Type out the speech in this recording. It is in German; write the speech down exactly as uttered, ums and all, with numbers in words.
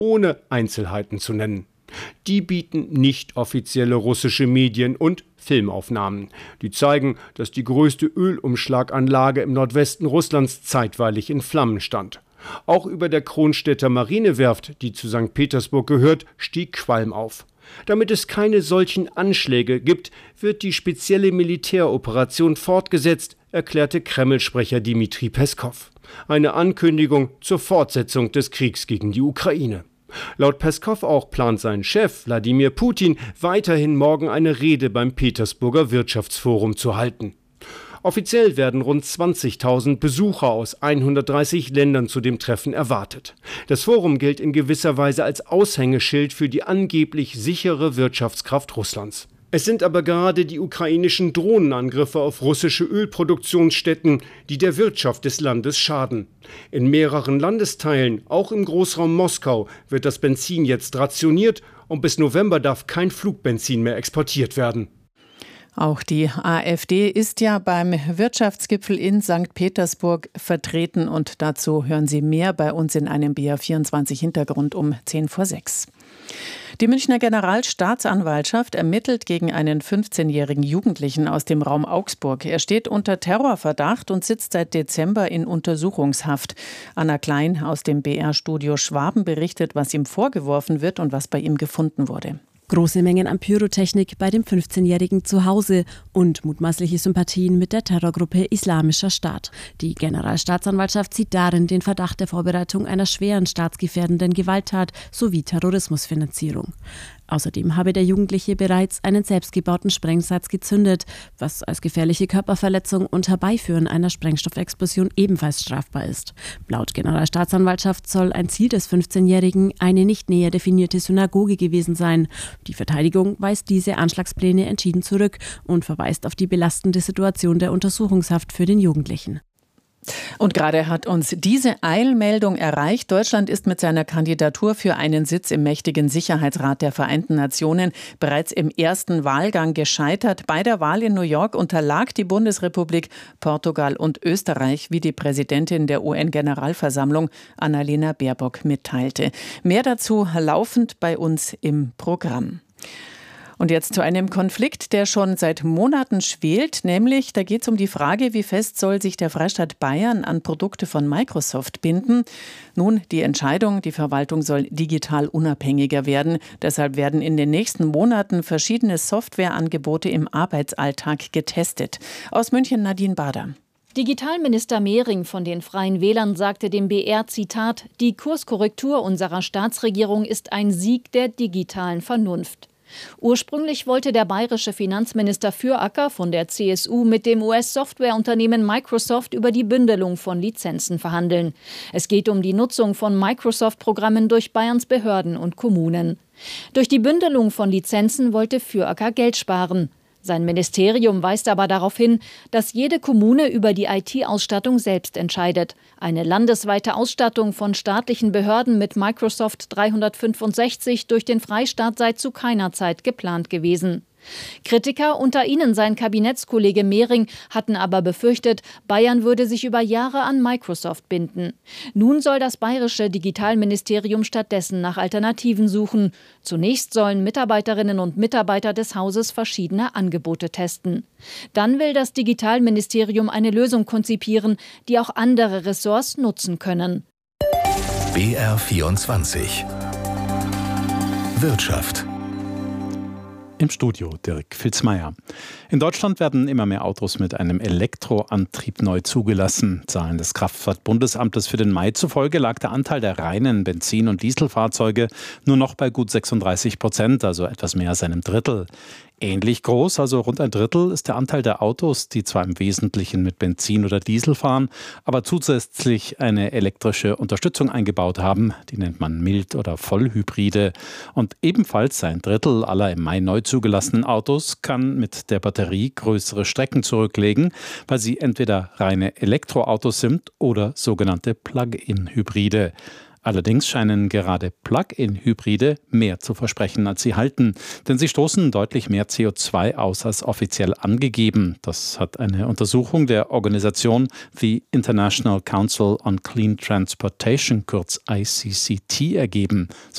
ohne Einzelheiten zu nennen. Die bieten nicht offizielle russische Medien und Filmaufnahmen. Die zeigen, dass die größte Ölumschlaganlage im Nordwesten Russlands zeitweilig in Flammen stand. Auch über der Kronstädter Marinewerft, die zu Sankt Petersburg gehört, stieg Qualm auf. Damit es keine solchen Anschläge gibt, wird die spezielle Militäroperation fortgesetzt, erklärte Kreml-Sprecher Dmitri Peskow. Eine Ankündigung zur Fortsetzung des Kriegs gegen die Ukraine. Laut Peskow auch plant sein Chef Wladimir Putin weiterhin morgen eine Rede beim Petersburger Wirtschaftsforum zu halten. Offiziell werden rund zwanzigtausend Besucher aus hundertdreißig Ländern zu dem Treffen erwartet. Das Forum gilt in gewisser Weise als Aushängeschild für die angeblich sichere Wirtschaftskraft Russlands. Es sind aber gerade die ukrainischen Drohnenangriffe auf russische Ölproduktionsstätten, die der Wirtschaft des Landes schaden. In mehreren Landesteilen, auch im Großraum Moskau, wird das Benzin jetzt rationiert und bis November darf kein Flugbenzin mehr exportiert werden. Auch die AfD ist ja beim Wirtschaftsgipfel in Sankt Petersburg vertreten und dazu hören Sie mehr bei uns in einem B R vierundzwanzig Hintergrund um zehn vor sechs. Die Münchner Generalstaatsanwaltschaft ermittelt gegen einen fünfzehnjährigen Jugendlichen aus dem Raum Augsburg. Er steht unter Terrorverdacht und sitzt seit Dezember in Untersuchungshaft. Anna Klein aus dem B R-Studio Schwaben berichtet, was ihm vorgeworfen wird und was bei ihm gefunden wurde. Große Mengen an Pyrotechnik bei dem fünfzehnjährigen zu Hause und mutmaßliche Sympathien mit der Terrorgruppe Islamischer Staat. Die Generalstaatsanwaltschaft sieht darin den Verdacht der Vorbereitung einer schweren staatsgefährdenden Gewalttat sowie Terrorismusfinanzierung. Außerdem habe der Jugendliche bereits einen selbstgebauten Sprengsatz gezündet, was als gefährliche Körperverletzung und Herbeiführen einer Sprengstoffexplosion ebenfalls strafbar ist. Laut Generalstaatsanwaltschaft soll ein Ziel des fünfzehnjährigen eine nicht näher definierte Synagoge gewesen sein. Die Verteidigung weist diese Anschlagspläne entschieden zurück und verweist auf die belastende Situation der Untersuchungshaft für den Jugendlichen. Und gerade hat uns diese Eilmeldung erreicht. Deutschland ist mit seiner Kandidatur für einen Sitz im mächtigen Sicherheitsrat der Vereinten Nationen bereits im ersten Wahlgang gescheitert. Bei der Wahl in New York unterlag die Bundesrepublik, Portugal und Österreich, wie die Präsidentin der U N-Generalversammlung Annalena Baerbock mitteilte. Mehr dazu laufend bei uns im Programm. Und jetzt zu einem Konflikt, der schon seit Monaten schwelt, nämlich da geht es um die Frage, wie fest soll sich der Freistaat Bayern an Produkte von Microsoft binden. Nun, die Entscheidung, die Verwaltung soll digital unabhängiger werden. Deshalb werden in den nächsten Monaten verschiedene Softwareangebote im Arbeitsalltag getestet. Aus München Nadine Bader. Digitalminister Mehring von den Freien Wählern sagte dem B R, Zitat, die Kurskorrektur unserer Staatsregierung ist ein Sieg der digitalen Vernunft. Ursprünglich wollte der bayerische Finanzminister Füracker von der C S U mit dem U S-Softwareunternehmen Microsoft über die Bündelung von Lizenzen verhandeln. Es geht um die Nutzung von Microsoft-Programmen durch Bayerns Behörden und Kommunen. Durch die Bündelung von Lizenzen wollte Füracker Geld sparen. Sein Ministerium weist aber darauf hin, dass jede Kommune über die I T-Ausstattung selbst entscheidet. Eine landesweite Ausstattung von staatlichen Behörden mit Microsoft dreihundertfünfundsechzig durch den Freistaat sei zu keiner Zeit geplant gewesen. Kritiker, unter ihnen sein Kabinettskollege Mehring, hatten aber befürchtet, Bayern würde sich über Jahre an Microsoft binden. Nun soll das bayerische Digitalministerium stattdessen nach Alternativen suchen. Zunächst sollen Mitarbeiterinnen und Mitarbeiter des Hauses verschiedene Angebote testen. Dann will das Digitalministerium eine Lösung konzipieren, die auch andere Ressorts nutzen können. B R vierundzwanzig Wirtschaft. Im Studio Dirk Filzmeier. In Deutschland werden immer mehr Autos mit einem Elektroantrieb neu zugelassen. Zahlen des Kraftfahrtbundesamtes für den Mai zufolge lag der Anteil der reinen Benzin- und Dieselfahrzeuge nur noch bei gut sechsunddreißig Prozent, also etwas mehr als einem Drittel. Ähnlich groß, also rund ein Drittel, ist der Anteil der Autos, die zwar im Wesentlichen mit Benzin oder Diesel fahren, aber zusätzlich eine elektrische Unterstützung eingebaut haben. Die nennt man Mild- oder Vollhybride. Und ebenfalls ein Drittel aller im Mai neu zugelassenen Autos kann mit der Batterie größere Strecken zurücklegen, weil sie entweder reine Elektroautos sind oder sogenannte Plug-in-Hybride. Allerdings scheinen gerade Plug-in-Hybride mehr zu versprechen, als sie halten, denn sie stoßen deutlich mehr C O zwei aus als offiziell angegeben. Das hat eine Untersuchung der Organisation The International Council on Clean Transportation, kurz I C C T, ergeben,